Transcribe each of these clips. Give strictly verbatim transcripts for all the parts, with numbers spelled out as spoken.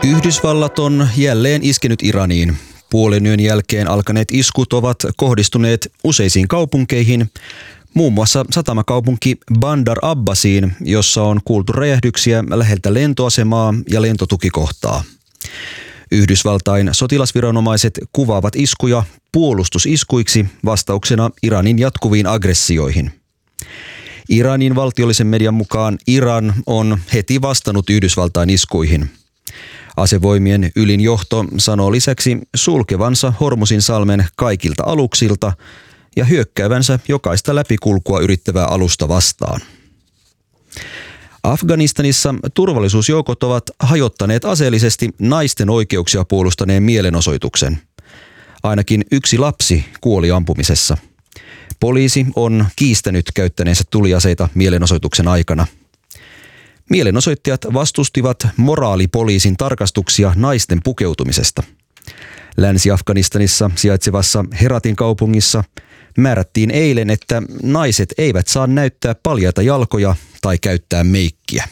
Yhdysvallat on jälleen iskenyt Iraniin. Puolen yön jälkeen alkaneet iskut ovat kohdistuneet useisiin kaupunkeihin, muun muassa satamakaupunki Bandar Abbasiin, jossa on kuultu räjähdyksiä läheltä lentoasemaa ja lentotukikohtaa. Yhdysvaltain sotilasviranomaiset kuvaavat iskuja puolustusiskuiksi vastauksena Iranin jatkuviin aggressioihin. Iranin valtiollisen median mukaan Iran on heti vastannut Yhdysvaltain iskuihin. Asevoimien ylin johto sanoo lisäksi sulkevansa Hormuzin salmen kaikilta aluksilta ja hyökkäävänsä jokaista läpikulkua yrittävää alusta vastaan. Afganistanissa turvallisuusjoukot ovat hajottaneet aseellisesti naisten oikeuksia puolustaneen mielenosoituksen. Ainakin yksi lapsi kuoli ampumisessa. Poliisi on kiistänyt käyttäneensä tuliaseita mielenosoituksen aikana. Mielenosoittajat vastustivat moraalipoliisin tarkastuksia naisten pukeutumisesta. Länsi-Afganistanissa sijaitsevassa Heratin kaupungissa määrättiin eilen, että naiset eivät saa näyttää paljaita jalkoja tai käyttää meikkiä.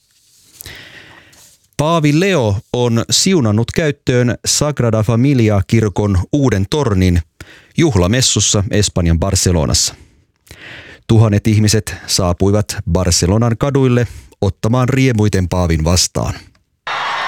Paavi Leo on siunannut käyttöön Sagrada Familia-kirkon uuden tornin juhlamessussa Espanjan Barcelonassa. Tuhannet ihmiset saapuivat Barcelonan kaduille ottamaan riemuiten paavin vastaan.